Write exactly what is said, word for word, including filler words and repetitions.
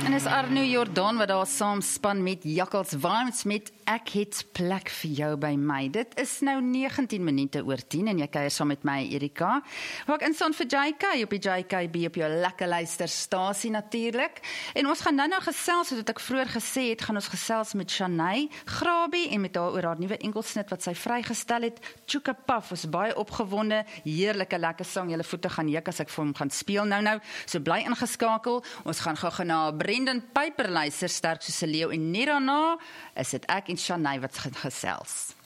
En is Arno Jordan wat daar saam span met Jakkals Vibes met Ek het plek vir jou by my. Dit is nou negentien minute oor tien en jy kuier saam met my, Erika. Waar ek instaan vir J K op die J K B op jou lekker luisterstasie natuurlik. En ons gaan nou nou gesels, soos ek vroeër gesê het, gaan ons gesels met Shanay Grabie en met haar oor haar nuwe enkelsnit wat sy vrygestel het. Chuka Puff, ons is baie opgewonde, heerlike lekker sang, julle voete gaan juk as ek vir hom gaan speel nou nou. So bly ingeskakel. Ons gaan gou gaan na Brendan Piper luister, sterk soos 'n leeu en net daarna is dit ek en Shanay wat gaan gesels.